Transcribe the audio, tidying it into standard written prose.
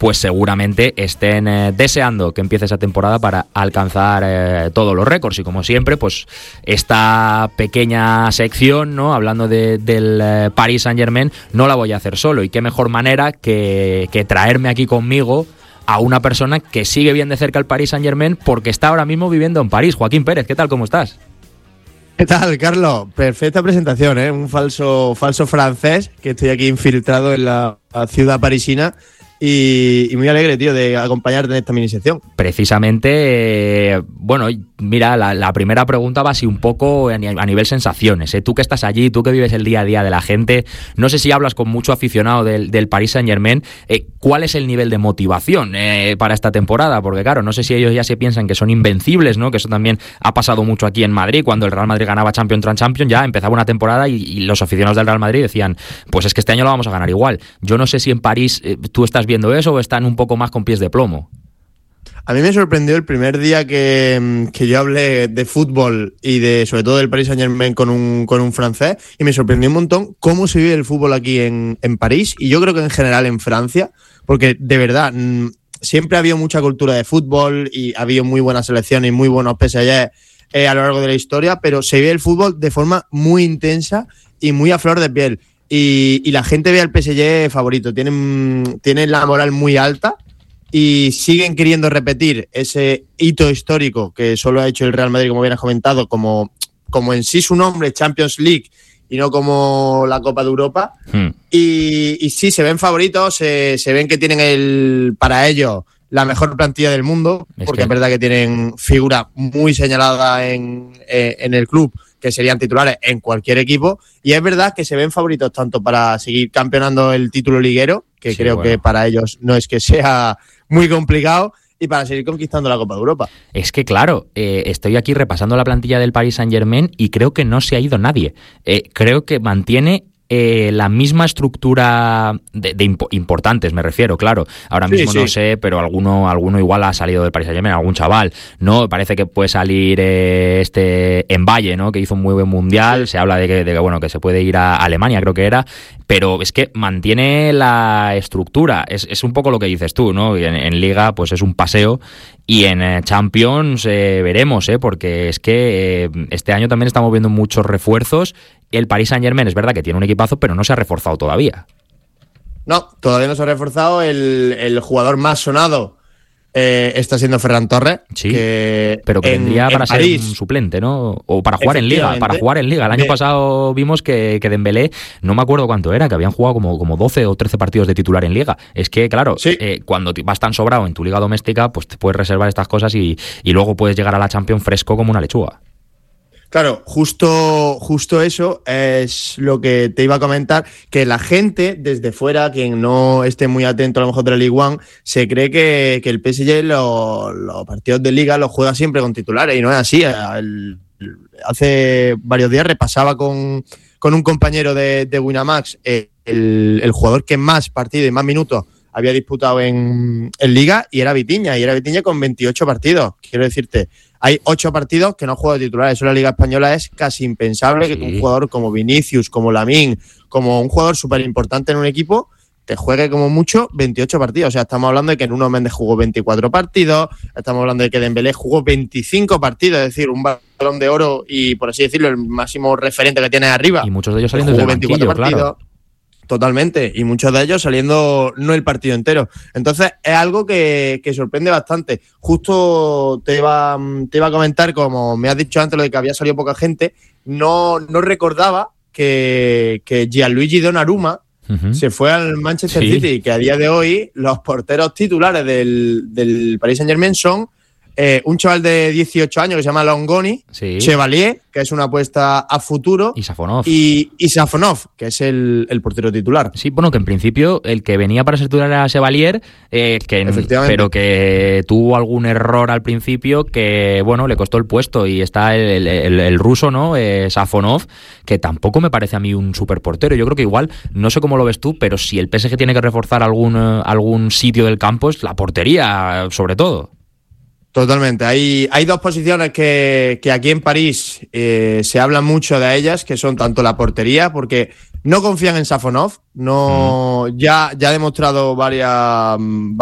pues seguramente estén deseando que empiece esa temporada para alcanzar todos los récords. Y como siempre, pues esta pequeña sección, ¿no?, hablando del Paris Saint-Germain, no la voy a hacer solo. Y qué mejor manera que traerme aquí conmigo a una persona que sigue bien de cerca el Paris Saint-Germain porque está ahora mismo viviendo en París. Joaquín Pérez, ¿qué tal? ¿Cómo estás? ¿Qué tal, Carlos? Perfecta presentación, ¿eh? Un falso francés que estoy aquí infiltrado en la ciudad parisina. Y muy alegre, tío, de acompañarte en esta mini sección. Precisamente, bueno, mira, la primera pregunta va así un poco a nivel sensaciones, ¿eh? Tú que estás allí, tú que vives el día a día de la gente, no sé si hablas con mucho aficionado del Paris Saint-Germain, ¿cuál es el nivel de motivación para esta temporada? Porque claro, no sé si ellos ya se piensan que son invencibles, ¿no? Que eso también ha pasado mucho aquí en Madrid, cuando el Real Madrid ganaba Champions tras Champions, ya empezaba una temporada y los aficionados del Real Madrid decían, pues es que este año lo vamos a ganar igual. Yo no sé si en París tú estás viendo eso o están un poco más con pies de plomo. A mí me sorprendió el primer día que yo hablé de fútbol y sobre todo del Paris Saint-Germain con un francés, y me sorprendió un montón cómo se vive el fútbol aquí en París, y yo creo que en general en Francia, porque de verdad siempre ha habido mucha cultura de fútbol y ha habido muy buenas selecciones y muy buenos PSG a lo largo de la historia, pero se vive el fútbol de forma muy intensa y muy a flor de piel. Y la gente ve al PSG favorito, tienen la moral muy alta y siguen queriendo repetir ese hito histórico que solo ha hecho el Real Madrid, como bien has comentado, como en sí su nombre, Champions League, y no como la Copa de Europa. Y sí, se ven favoritos, se ven que tienen para ellos la mejor plantilla del mundo, porque es verdad que tienen figuras muy señaladas en el club, que serían titulares en cualquier equipo, y es verdad que se ven favoritos tanto para seguir campeonando el título liguero, que sí, creo que para ellos no es que sea muy complicado, y para seguir conquistando la Copa de Europa. Es que claro, estoy aquí repasando la plantilla del Paris Saint-Germain y creo que no se ha ido nadie. Creo que mantiene la misma estructura de importantes, me refiero, claro. Ahora mismo sí. No sé, pero alguno igual ha salido del Paris Saint-Germain, algún chaval, ¿no? Parece que puede salir en Valle, ¿no? Que hizo un muy buen mundial. Sí. Se habla de que bueno, que se puede ir a Alemania, creo que era. Pero es que mantiene la estructura. Es un poco lo que dices tú, ¿no? En Liga, pues es un paseo. Y en Champions veremos, porque es que este año también estamos viendo muchos refuerzos. El Paris Saint-Germain es verdad que tiene un equipazo, pero no se ha reforzado todavía. No, todavía no se ha reforzado. El jugador más sonado está siendo Ferran Torres. Sí, pero que vendría para ser un suplente, ¿no? O para jugar en Liga. Para jugar en Liga. El año pasado vimos que Dembélé, no me acuerdo cuánto era, que habían jugado como 12 o 13 partidos de titular en Liga. Es que, claro, sí. Cuando vas tan sobrado en tu liga doméstica, pues te puedes reservar estas cosas y luego puedes llegar a la Champions fresco como una lechuga. Claro, justo eso es lo que te iba a comentar, que la gente desde fuera, quien no esté muy atento a lo mejor de la Ligue 1, se cree que el PSG los partidos de Liga los juega siempre con titulares, y no es así. Hace varios días repasaba con un compañero de Winamax el jugador que más partidos y más minutos había disputado en Liga, y era Vitinha con 28 partidos. Quiero decirte, hay 8 partidos que no juega de titular. Eso en la Liga Española es casi impensable, sí. Que un jugador como Vinicius, como Lamine, como un jugador súper importante en un equipo, te juegue como mucho 28 partidos. O sea, estamos hablando de que Nuno Méndez jugó 24 partidos, estamos hablando de que Dembélé jugó 25 partidos, es decir, un Balón de Oro y, por así decirlo, el máximo referente que tiene arriba. Y muchos de ellos saliendo del banquillo, claro. Totalmente, y muchos de ellos saliendo no el partido entero. Entonces es algo que sorprende bastante. Justo te iba a comentar, como me has dicho antes, lo de que había salido poca gente. No recordaba que Gianluigi Donnarumma se fue al Manchester City, que a día de hoy los porteros titulares del Paris Saint-Germain son un chaval de 18 años que se llama Longoni, sí. Chevalier, que es una apuesta a futuro, y Safonov, y Safonov, que es el portero titular. Sí, bueno, que en principio el que venía para ser titular era Chevalier, pero que tuvo algún error al principio que, bueno, le costó el puesto, y está el ruso, ¿no? Safonov, que tampoco me parece a mí un superportero. Yo creo que igual, no sé cómo lo ves tú, pero si el PSG tiene que reforzar algún sitio del campo, es la portería, sobre todo. Totalmente. Hay 2 posiciones que aquí en París se habla mucho de ellas, que son tanto la portería, porque no confían en Safonov, ya ha demostrado varias